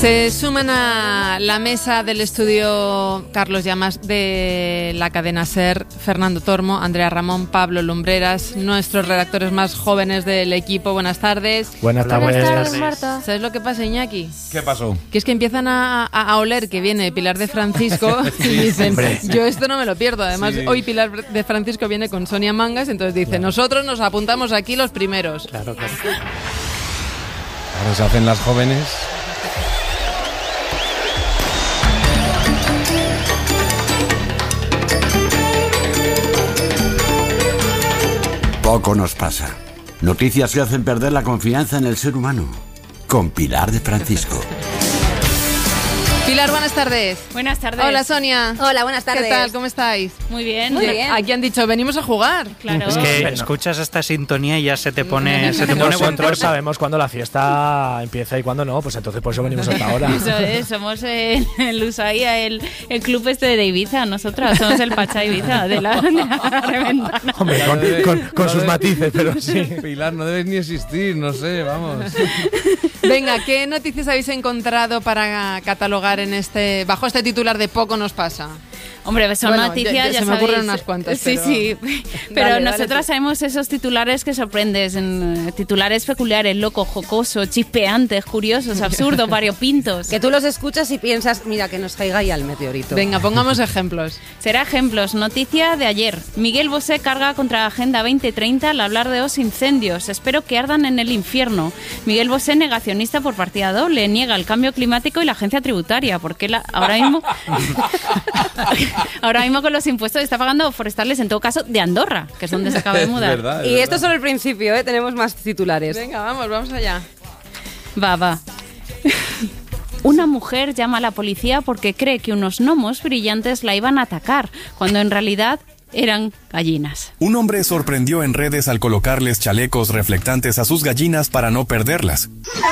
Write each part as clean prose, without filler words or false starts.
Se suman a la mesa del estudio Carlos Llamas de la cadena SER, Fernando Tormo, Andrea Ramón, Pablo Lumbreras, nuestros redactores más jóvenes del equipo. Buenas tardes. Buenas tardes, Marta. ¿Sabes lo que pasa, Iñaki? ¿Qué pasó? Que es que empiezan a oler que viene Pilar de Francisco y dicen, yo esto no me lo pierdo. Además, hoy Pilar de Francisco viene con Sonia Mangas, entonces dice, nosotros nos apuntamos aquí los primeros. Claro. Ahora se hacen las jóvenes. Poco nos pasa. Noticias que hacen perder la confianza en el ser humano. Con Pilar de Francisco. Pilar, buenas tardes. Buenas tardes. Hola, Sonia. Hola, buenas tardes. ¿Qué tal? ¿Cómo estáis? Muy bien. Muy bien. Aquí han dicho, venimos a jugar. Claro. Es que escuchas esta sintonía y ya se te pone Nosotros control. sabemos cuándo la fiesta empieza y cuándo no, pues entonces por eso venimos hasta ahora. Eso es, somos el Ushuaia, el club de Ibiza, nosotras somos el Pachá Ibiza de la reventana. Hombre, con sus matices, pero sí. Pilar, no debes ni existir, no sé, vamos. Venga, ¿qué noticias habéis encontrado para catalogar bajo este titular de poco nos pasa? Hombre, son noticias, ya se me ocurren sabéis. unas cuantas. Sí. Pero Dale, nosotras sabemos esos titulares que sorprenden, titulares peculiares, locos, jocosos, chispeantes, curiosos, absurdos, variopintos. Que tú los escuchas y piensas, mira, que nos caiga ya el meteorito. Venga, pongamos ejemplos. Será ejemplos. Noticia de ayer. Miguel Bosé carga contra la Agenda 2030 al hablar de los incendios. Espero que ardan en el infierno. Miguel Bosé, negacionista por partida doble, niega el cambio climático y la agencia tributaria, porque ahora mismo con los impuestos está pagando forestales, en todo caso, de Andorra, que es donde se acaba de mudar. Es verdad. Y esto es solo el principio, ¿eh? Tenemos más titulares. Venga, vamos allá. Va. Una mujer llama a la policía porque cree que unos gnomos brillantes la iban a atacar, cuando en realidad eran gallinas. Un hombre sorprendió en redes al colocarles chalecos reflectantes a sus gallinas para no perderlas.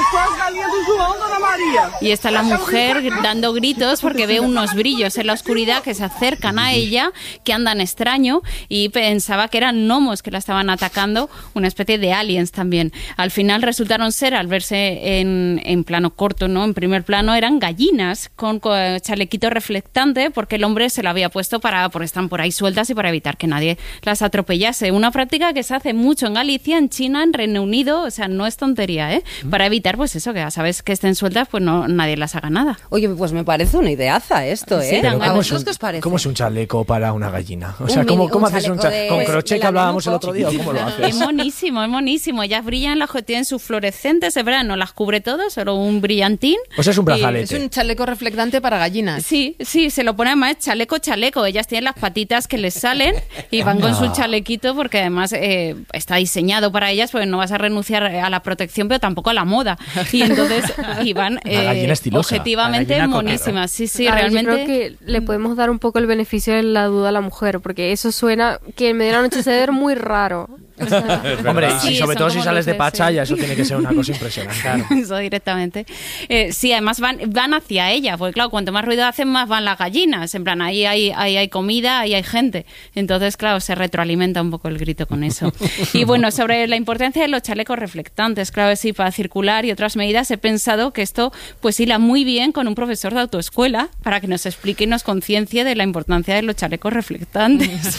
Y está la mujer dando gritos porque ve unos brillos en la oscuridad que se acercan a ella, que andan extraño, y pensaba que eran gnomos que la estaban atacando, una especie de aliens también. Al final resultaron ser, al verse en plano corto, ¿no? En primer plano, eran gallinas con chalequito reflectante, porque el hombre se lo había puesto porque están por ahí sueltas y para evitar que nadie las atropellase. Una práctica que se hace mucho en Galicia, en China, en Reino Unido, o sea, no es tontería, ¿eh? Para evitar, pues eso, que ya sabes que estén sueltas, pues no nadie las haga nada. Oye, pues me parece una ideaza esto, ¿eh? Sí, ¿A vosotros qué os parece? ¿Cómo es un chaleco para una gallina? O sea, ¿cómo haces un chaleco? ¿Con crochet que hablábamos el otro día o cómo lo haces? Es monísimo. Ellas brillan, tienen sus fluorescentes, es verdad, no las cubre todo, solo un brillantín. O sea, es un brazalete. Es un chaleco reflectante para gallinas. Sí, se lo pone además chaleco. Ellas tienen las patitas que les salen y van con su chalequito porque además está diseñado para ellas, porque no vas a renunciar a la protección, pero tampoco a la moda. Y entonces iban objetivamente monísimas. Sí, realmente. Yo creo que le podemos dar un poco el beneficio de la duda a la mujer, porque eso suena que en medio de la noche se debe ver muy raro. O sea, hombre, sí, y sobre todo si como sales de luces, Pachaya, eso tiene que ser una cosa impresionante. Claro. Eso directamente. Sí, además van hacia ella, porque claro, cuanto más ruido hacen, más van las gallinas. En plan, ahí hay comida, ahí hay gente. Entonces, claro, se retroalimenta un poco el grito con eso. Y bueno, sobre la importancia de los chalecos reflectantes, claro, sí, para circular y otras medidas, he pensado que esto pues hila muy bien con un profesor de autoescuela para que nos explique y nos conciencie de la importancia de los chalecos reflectantes.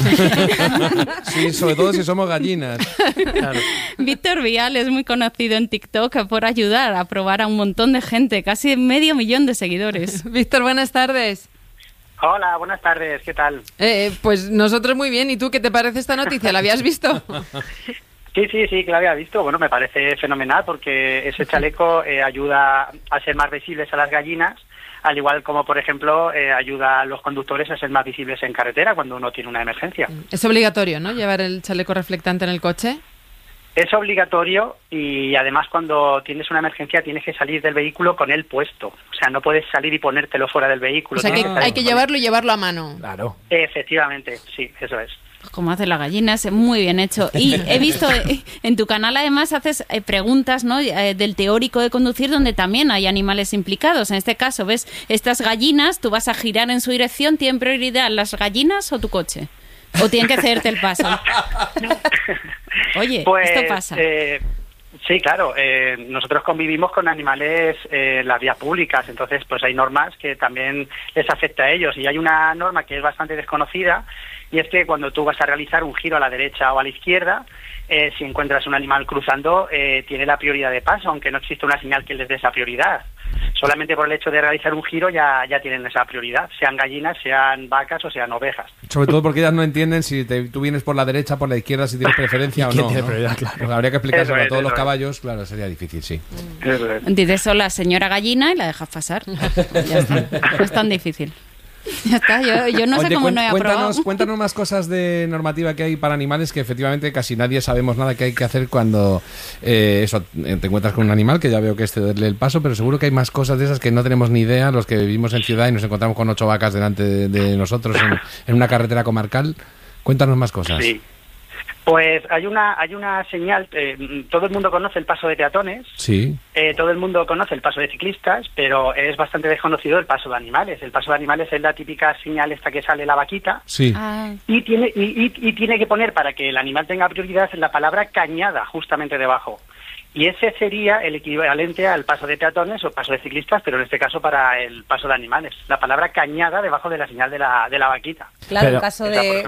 Sí, sobre todo si somos gallinas. Claro. Víctor Vial es muy conocido en TikTok por ayudar a probar a un montón de gente, casi 500.000 de seguidores. Víctor, buenas tardes. Hola, buenas tardes, ¿qué tal? Pues nosotros muy bien. ¿Y tú qué te parece esta noticia? ¿La habías visto? Sí, que la había visto. Bueno, me parece fenomenal porque ese chaleco ayuda a ser más visibles a las gallinas, al igual como, por ejemplo, ayuda a los conductores a ser más visibles en carretera cuando uno tiene una emergencia. Es obligatorio, ¿no?, llevar el chaleco reflectante en el coche. Es obligatorio y además cuando tienes una emergencia tienes que salir del vehículo con él puesto. O sea, no puedes salir y ponértelo fuera del vehículo. O sea, que hay que llevarlo y llevarlo a mano. Claro. Efectivamente, sí, eso es. Como hace la gallina, es muy bien hecho. Y he visto en tu canal, además, haces preguntas, ¿no?, del teórico de conducir, donde también hay animales implicados. En este caso, ves estas gallinas, tú vas a girar en su dirección, ¿tienen prioridad las gallinas o tu coche? ¿O tienen que cederte el paso? Oye, pues, esto pasa. Sí, claro. Nosotros convivimos con animales en las vías públicas, entonces pues hay normas que también les afecta a ellos. Y hay una norma que es bastante desconocida, y es que cuando tú vas a realizar un giro a la derecha o a la izquierda, si encuentras un animal cruzando, tiene la prioridad de paso, aunque no existe una señal que les dé esa prioridad. Solamente por el hecho de realizar un giro ya tienen esa prioridad, sean gallinas, sean vacas o sean ovejas. Sobre todo porque ellas no entienden si tú vienes por la derecha, por la izquierda, si tienes preferencia o no. Tiene prioridad, claro. Pues habría que explicárselo a todos los caballos, claro, sería difícil, sí. Dices sola señora gallina y la dejas pasar. Ya está. No es tan difícil. Ya está, yo no sé cómo no he aprobado. Cuéntanos más cosas de normativa que hay para animales, que efectivamente casi nadie sabemos nada que hay que hacer cuando te encuentras con un animal, que ya veo que es cederle el paso, pero seguro que hay más cosas de esas que no tenemos ni idea, los que vivimos en ciudad y nos encontramos con 8 vacas delante de nosotros en una carretera comarcal. Cuéntanos más cosas. Sí. Pues hay una señal, todo el mundo conoce el paso de peatones, sí. Todo el mundo conoce el paso de ciclistas, pero es bastante desconocido el paso de animales. El paso de animales es la típica señal esta que sale la vaquita, sí. y tiene que poner, para que el animal tenga prioridad, la palabra cañada justamente debajo. Y ese sería el equivalente al paso de peatones o paso de ciclistas, pero en este caso para el paso de animales. La palabra cañada debajo de la señal de la vaquita. Claro, en caso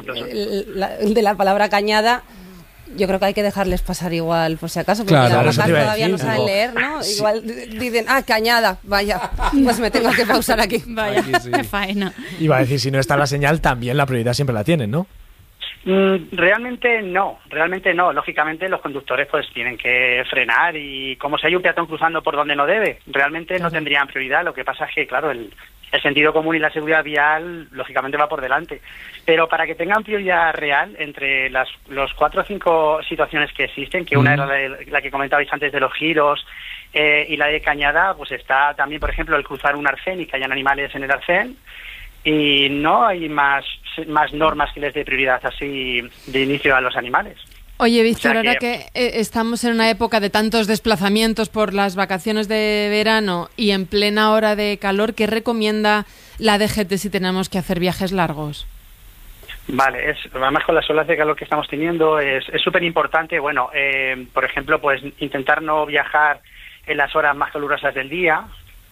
de la palabra cañada, yo creo que hay que dejarles pasar igual, por si acaso, porque claro, las vacas todavía no saben leer, ¿no? Igual dicen, cañada, vaya, pues me tengo que pausar aquí. Vaya, aquí sí. Qué faena. Iba a decir, si no está la señal, también la prioridad siempre la tienen, ¿no? Realmente no. Lógicamente los conductores pues tienen que frenar, y como si hay un peatón cruzando por donde no debe, realmente no tendrían prioridad. Lo que pasa es que, claro, el sentido común y la seguridad vial lógicamente va por delante. Pero para que tengan prioridad real, entre los 4 o 5 situaciones que existen, que una era la que comentabais antes de los giros, y la de cañada, pues está también, por ejemplo, el cruzar un arcén y que hayan animales en el arcén. Y no hay más normas que les dé prioridad así de inicio a los animales. Oye, Víctor, ahora que estamos en una época de tantos desplazamientos por las vacaciones de verano y en plena hora de calor, ¿qué recomienda la DGT si tenemos que hacer viajes largos? Vale, además con las olas de calor que estamos teniendo es súper importante, por ejemplo, pues intentar no viajar en las horas más calurosas del día.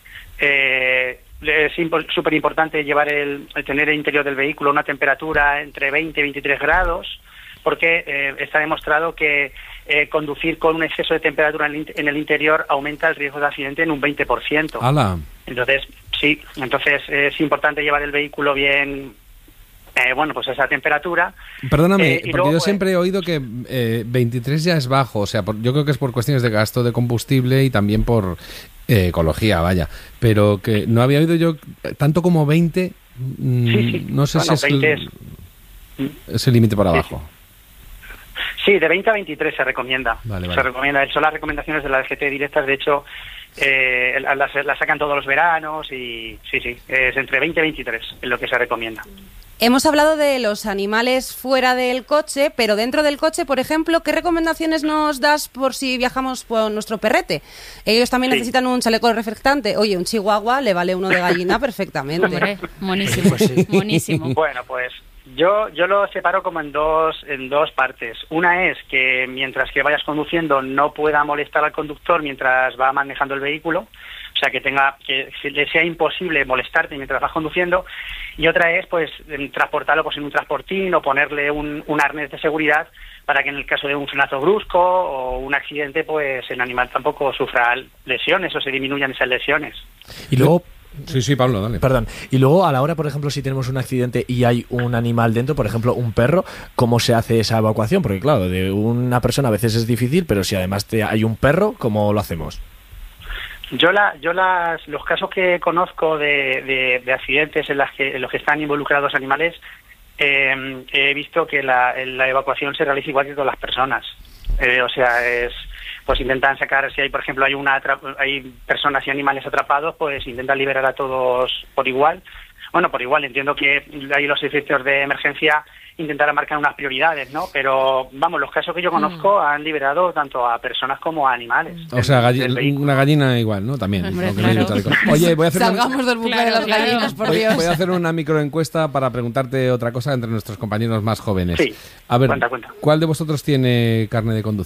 Es súper importante tener el interior del vehículo una temperatura entre 20 y 23 grados, porque está demostrado que conducir con un exceso de temperatura en el interior aumenta el riesgo de accidente en un 20%. ¡Hala! Entonces es importante llevar el vehículo bien, pues a esa temperatura. Perdóname, porque luego, yo siempre he oído que 23 ya es bajo, o sea, yo creo que es por cuestiones de gasto de combustible y también por ecología, vaya, pero que no había oído yo tanto como 20, sí. No sé si es el límite para abajo. Sí, de 20 a 23 se recomienda. Vale. Se recomienda. Son las recomendaciones de la DGT directas, de hecho, las sacan todos los veranos y sí, es entre 20 y 23 es lo que se recomienda. Hemos hablado de los animales fuera del coche, pero dentro del coche, por ejemplo, ¿qué recomendaciones nos das por si viajamos con nuestro perrete? Ellos también necesitan un chaleco reflectante. Oye, un chihuahua le vale uno de gallina perfectamente. Hombre, buenísimo, buenísimo. Bueno, pues yo lo separo como en dos partes. Una es que mientras que vayas conduciendo no pueda molestar al conductor mientras va manejando el vehículo. O sea, que le sea imposible molestarte mientras vas conduciendo. Y otra es, pues, transportarlo en un transportín o ponerle un arnés de seguridad para que en el caso de un frenazo brusco o un accidente, pues el animal tampoco sufra lesiones o se disminuyan esas lesiones. Y luego... Sí, Pablo, dale. Perdón. Y luego, a la hora, por ejemplo, si tenemos un accidente y hay un animal dentro, por ejemplo, un perro, ¿cómo se hace esa evacuación? Porque, claro, de una persona a veces es difícil, pero si además hay un perro, ¿cómo lo hacemos? Los casos que conozco de accidentes en los que están involucrados animales, he visto que la evacuación se realiza igual que con las personas. Pues intentan sacar, si hay, por ejemplo, hay personas y animales atrapados, pues intentan liberar a todos por igual. Bueno, por igual, entiendo que ahí los servicios de emergencia intentarán marcar unas prioridades, ¿no? Pero, los casos que yo conozco han liberado tanto a personas como a animales. O sea, una gallina igual, ¿no? También. Hombre, claro. Oye, voy a hacer Salgamos del bucle de las gallinas, por Dios. Voy a hacer una microencuesta para preguntarte otra cosa entre nuestros compañeros más jóvenes. Sí, a ver, cuenta. ¿Cuál de vosotros tiene carne de conducir?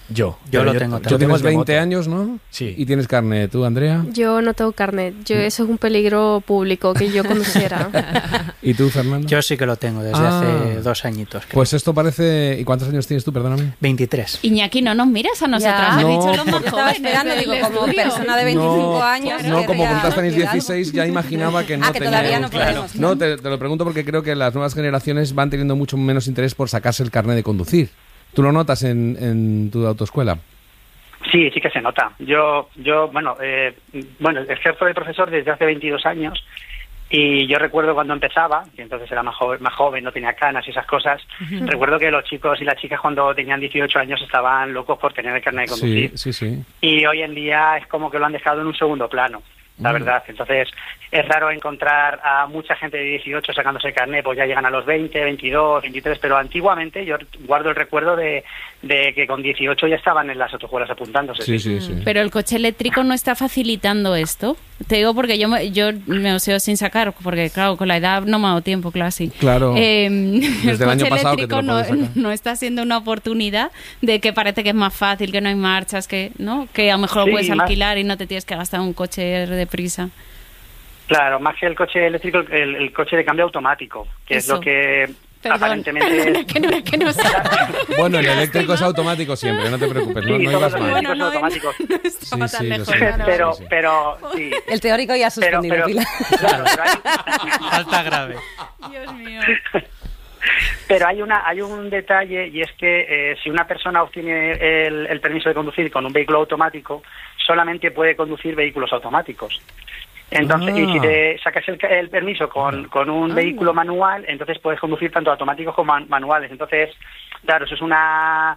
Yo Pero lo tengo Tú también. tienes de 20 moto. años, ¿no? Sí. ¿Y tienes carnet? ¿Tú, Andrea? Yo no tengo carnet. Eso es un peligro público que yo conociera. ¿Y tú, Fernando? Yo sí que lo tengo desde hace 2 añitos. creo. Pues esto parece... ¿Y cuántos años tienes tú, perdóname? 23. Iñaki, no nos miras a nosotras. Ya. Has No, dicho los Yo más estaba jóvenes esperando, del digo, como estudio. persona de 25 años. No, como querría vosotras tenéis decir algo. 16, ya imaginaba que no Ah, que todavía no teníais- podemos. No, te lo pregunto porque creo que las nuevas generaciones van teniendo mucho menos interés por sacarse el carnet de conducir. ¿Tú lo notas en tu autoescuela? Sí, sí que se nota. Yo bueno, ejerzo de profesor desde hace 22 años y yo recuerdo cuando empezaba, que entonces era más joven, no tenía canas y esas cosas, recuerdo que los chicos y las chicas cuando tenían 18 años estaban locos por tener el carnet de conducir. Sí. Y hoy en día es como que lo han dejado en un segundo plano, la verdad. Entonces es raro encontrar a mucha gente de 18 sacándose el carnet, pues ya llegan a los 20, 22, 23, pero antiguamente yo guardo el recuerdo de que con 18 ya estaban en las autoescuelas apuntándose. Sí. Pero el coche eléctrico no está facilitando esto. Te digo porque yo me oseo sin sacar, porque claro, con la edad no me ha dado tiempo, claro, sí. Claro. El Desde el año coche pasado que te eléctrico lo puedes sacar. no está siendo una oportunidad de que parece que es más fácil, que no hay marchas, que a lo mejor Sí, lo puedes más- alquilar y no te tienes que gastar un coche deprisa. Claro, más que el coche eléctrico, el coche de cambio automático, que Eso. es lo que Perdón, aparentemente... que no sé. Bueno, el eléctrico es automático siempre, no te preocupes, no Sí, ibas todos los mal. eléctricos son automáticos. Estaba tan Sí, lo lejos. sé. Pero, Sí. pero, sí. El teórico ya ha suspendido, pero- Pilar. claro, pero hay- Falta grave. Dios mío. Pero hay un detalle y es que si una persona obtiene el permiso de conducir con un vehículo automático, solamente puede conducir vehículos automáticos. Entonces, y si te sacas el permiso con un vehículo manual, entonces puedes conducir tanto automáticos como manuales. Entonces, claro, eso es una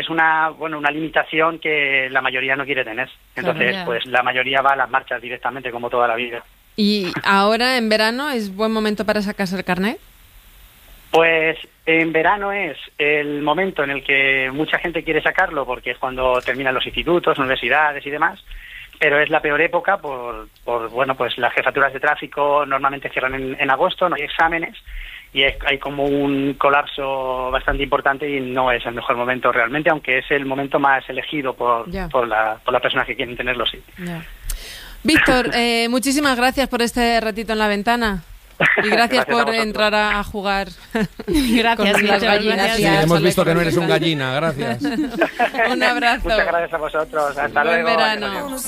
limitación que la mayoría no quiere tener. Entonces, Claro, ya. pues la mayoría va a las marchas directamente, como toda la vida. ¿Y ahora, en verano, es buen momento para sacarse el carnet? Pues en verano es el momento en el que mucha gente quiere sacarlo porque es cuando terminan los institutos, universidades y demás, pero es la peor época por pues las jefaturas de tráfico normalmente cierran en agosto, no hay exámenes y hay como un colapso bastante importante y no es el mejor momento realmente, aunque es el momento más elegido por las personas que quieren tenerlo, sí. Ya. Víctor, muchísimas gracias por este ratito en la ventana. Y gracias Gracias a por vosotros. entrar a jugar Gracias, con las muchas gallinas. gracias. Sí, hemos visto que no eres un gallina, gracias. Un abrazo. Muchas gracias a vosotros. Hasta Buen luego. verano. Adiós.